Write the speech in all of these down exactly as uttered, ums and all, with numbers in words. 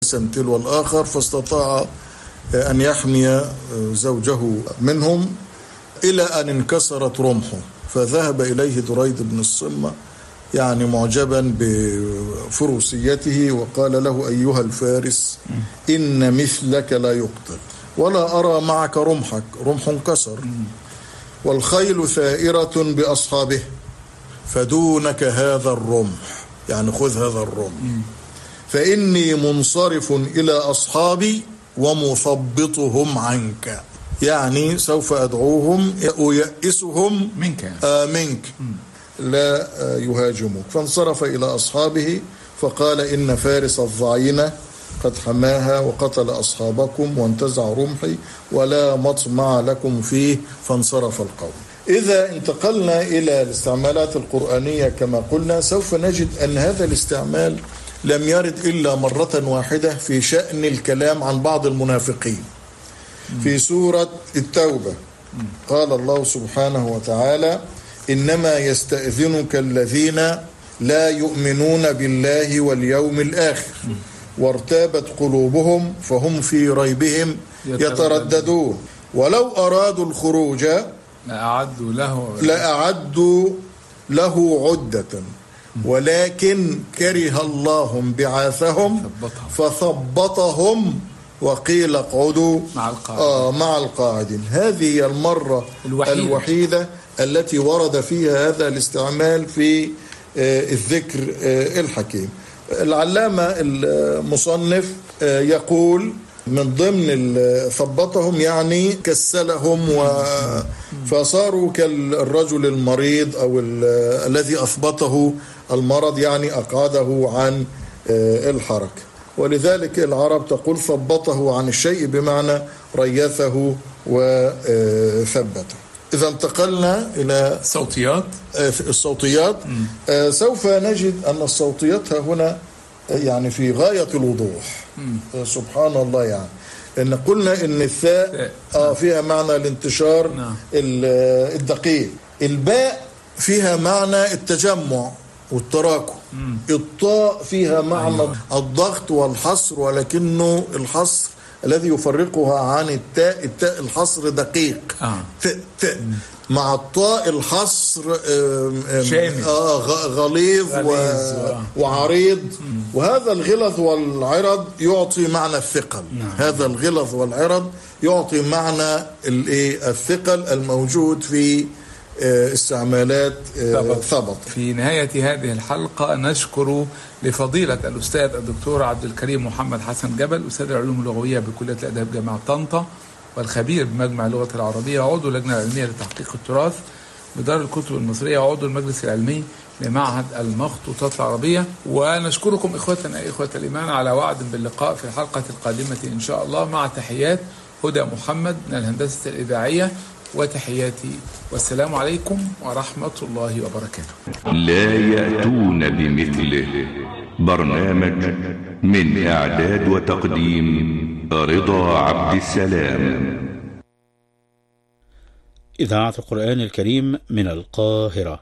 تلو الآخر، فاستطاع أن يحمي زوجه منهم إلى أن انكسرت رمحه، فذهب إليه دريد بن الصمة يعني معجبا بفروسيته وقال له: أيها الفارس، إن مثلك لا يقتل، ولا أرى معك رمحك، رمح انكسر، والخيل ثائرة بأصحابه، فدونك هذا الرمح، يعني خذ هذا الرمح، فإني منصرف إلى أصحابي ومثبطهم عنك، يعني سوف أدعوهم ويأسهم منك, آه منك لا يهاجموك. فانصرف إلى أصحابه فقال: إن فارس الضعينة قد حماها وقتل أصحابكم وانتزع رمحي ولا مطمع لكم فيه. فانصرف القوم. إذا انتقلنا إلى الاستعمالات القرآنية كما قلنا، سوف نجد أن هذا الاستعمال لم يرد إلا مرة واحدة في شأن الكلام عن بعض المنافقين في سورة التوبة. قال الله سبحانه وتعالى: إنما يستأذنك الذين لا يؤمنون بالله واليوم الآخر وارتابت قلوبهم فهم في ريبهم يترددون ولو أرادوا الخروج لأعدوا له لأعدوا له عدة ولكن كره الله بعاثهم فثبطهم وقيل اقعدوا مع القاعدين. آه مع القاعدين. هذه هي المرة الوحيدة, الوحيدة التي ورد فيها هذا الاستعمال في آه الذكر آه الحكيم. العلامة المصنف آه يقول من ضمن ثبطهم يعني كسلهم و فصاروا كالرجل المريض أو الذي أثبته المرض، يعني أقعده عن الحركة. ولذلك العرب تقول ثبطه عن الشيء بمعنى ريثه وثبته. إذا انتقلنا إلى الصوتيات الصوتيات م. سوف نجد أن الصوتيات هنا يعني في غاية الوضوح. م. سبحان الله. يعني إن قلنا إن الثاء آه فيها معنى الانتشار نعم. الدقيق. الباء فيها معنى التجمع والتراكم. مم. الطاء فيها معنى أيوة. الضغط والحصر، ولكنه الحصر الذي يفرقها عن التاء، التاء الحصر دقيق آه. ت ت مع الطاء الحصر آه غليظ و... وعريض. مم. وهذا الغلظ والعرض يعطي معنى الثقل. نعم. هذا الغلظ والعرض يعطي معنى الثقل الموجود في استعمالات ثبط. في نهاية هذه الحلقة نشكر لفضيلة الأستاذ الدكتور عبد الكريم محمد حسن جبل، أستاذ العلوم اللغوية بكلية الآداب جامعة طنطا والخبير بمجمع اللغة العربية وعضو اللجنة العلمية لتحقيق التراث بدار الكتب المصرية وعضو المجلس العلمي لمعهد المخطوطات العربية. ونشكركم إخوتنا إخوة الإيمان على وعد باللقاء في الحلقة القادمة إن شاء الله، مع تحيات هدى محمد من الهندسة الإذاعية وتحياتي، والسلام عليكم ورحمة الله وبركاته. لا يأتون بمثله. برنامج من إعداد وتقديم رضا عبد السلام. إذاعة القرآن الكريم من القاهرة.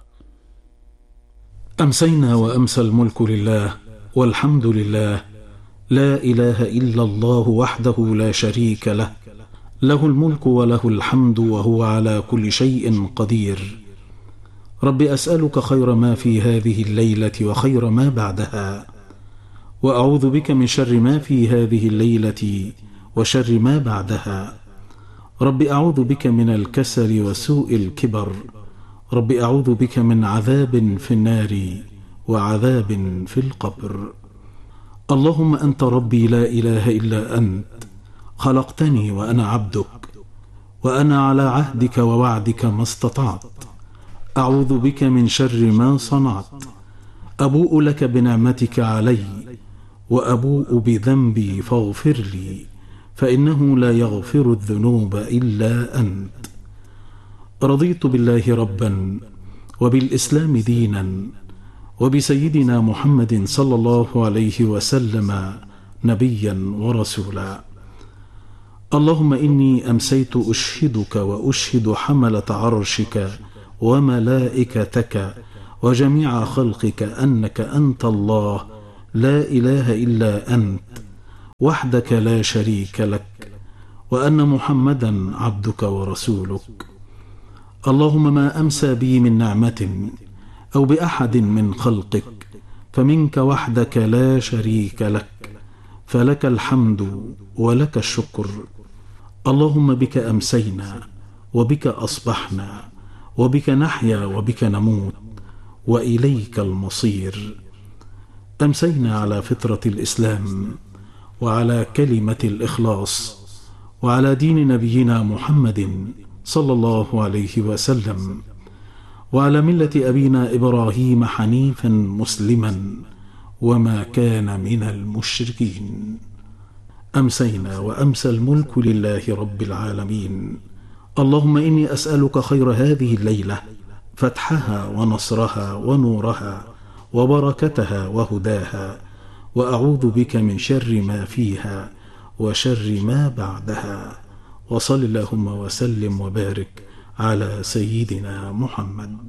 أمسينا وأمسى الملك لله والحمد لله، لا إله إلا الله وحده لا شريك له، له الملك وله الحمد وهو على كل شيء قدير. رب أسألك خير ما في هذه الليلة وخير ما بعدها، وأعوذ بك من شر ما في هذه الليلة وشر ما بعدها. رب أعوذ بك من الكسل وسوء الكبر. رب أعوذ بك من عذاب في النار وعذاب في القبر. اللهم أنت ربي لا إله إلا أنت، خلقتني وأنا عبدك، وأنا على عهدك ووعدك ما استطعت. أعوذ بك من شر ما صنعت. أبوء لك بنعمتك علي وأبوء بذنبي فاغفر لي، فإنه لا يغفر الذنوب إلا أنت. رضيت بالله ربا وبالإسلام دينا وبسيدنا محمد صلى الله عليه وسلم نبيا ورسولا. اللهم إني أمسيت أشهدك وأشهد حملة عرشك وملائكتك وجميع خلقك أنك أنت الله لا إله إلا أنت، وحدك لا شريك لك، وأن محمدا عبدك ورسولك. اللهم ما أمسى بي من نعمة أو بأحد من خلقك فمنك وحدك لا شريك لك، فلك الحمد ولك الشكر. اللهم بك أمسينا وبك أصبحنا وبك نحيا وبك نموت وإليك المصير. أمسينا على فطرة الإسلام وعلى كلمة الإخلاص وعلى دين نبينا محمد صلى الله عليه وسلم، وعلى ملة أبينا إبراهيم حنيفا مسلما وما كان من المشركين. أمسينا وأمسى الملك لله رب العالمين. اللهم إني أسألك خير هذه الليلة، فتحها ونصرها ونورها وبركتها وهداها، وأعوذ بك من شر ما فيها وشر ما بعدها. وصل اللهم وسلم وبارك على سيدنا محمد.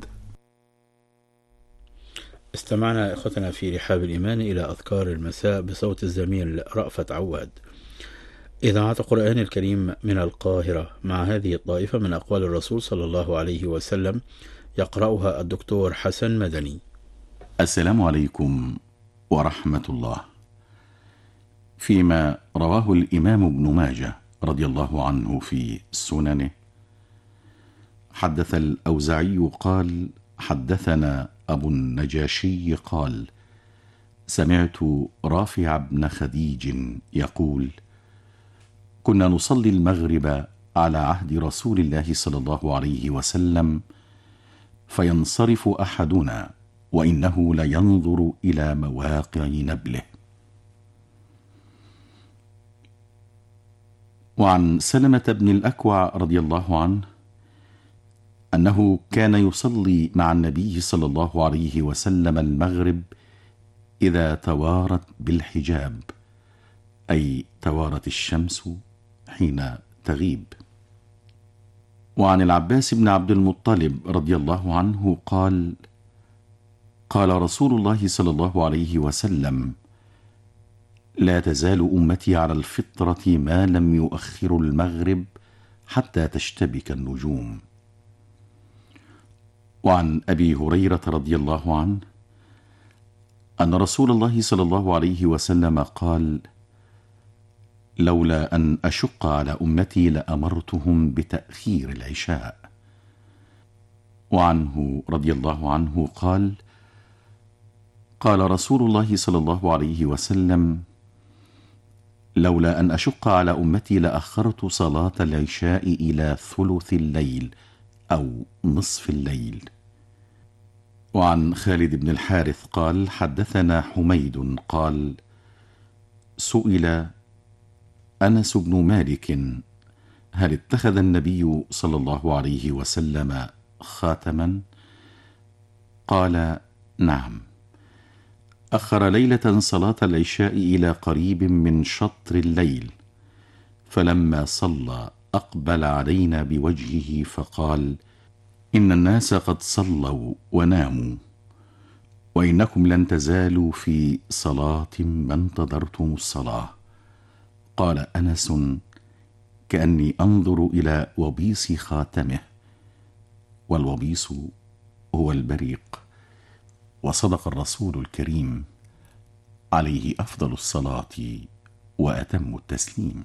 استمعنا إخوتنا في رحاب الإيمان إلى أذكار المساء بصوت الزميل رأفت عواد. إذاعة القرآن الكريم من القاهرة، مع هذه الطائفة من أقوال الرسول صلى الله عليه وسلم، يقرأها الدكتور حسن مدني. السلام عليكم ورحمة الله. فيما رواه الإمام ابن ماجه رضي الله عنه في سننه، حدث الأوزاعي قال: حدثنا أبو النجاشي قال: سمعت رافع بن خديج يقول: كنا نصلي المغرب على عهد رسول الله صلى الله عليه وسلم، فينصرف أحدنا وإنه لينظر إلى مواقع نبله. وعن سلمة بن الأكوع رضي الله عنه أنه كان يصلي مع النبي صلى الله عليه وسلم المغرب إذا توارت بالحجاب، أي توارت الشمس حين تغيب. وعن العباس بن عبد المطلب رضي الله عنه قال: قال رسول الله صلى الله عليه وسلم: لا تزال أمتي على الفطرة ما لم يؤخروا المغرب حتى تشتبك النجوم. وعن أبي هريرة رضي الله عنه أن رسول الله صلى الله عليه وسلم قال: لولا أن أشق على أمتي لأمرتهم بتأخير العشاء. وعنه رضي الله عنه قال: قال رسول الله صلى الله عليه وسلم: لولا أن أشق على أمتي لأخرت صلاة العشاء إلى ثلث الليل أو نصف الليل. وعن خالد بن الحارث قال: حدثنا حميد قال: سئل أنس بن مالك: هل اتخذ النبي صلى الله عليه وسلم خاتما؟ قال: نعم، أخر ليلة صلاة العشاء إلى قريب من شطر الليل، فلما صلى أقبل علينا بوجهه فقال: إن الناس قد صلوا وناموا، وإنكم لن تزالوا في صلاة ما انتظرتم الصلاة. قال أنس: كأني أنظر إلى وبيص خاتمه، والوبيص هو البريق. وصدق الرسول الكريم عليه أفضل الصلاة وأتم التسليم.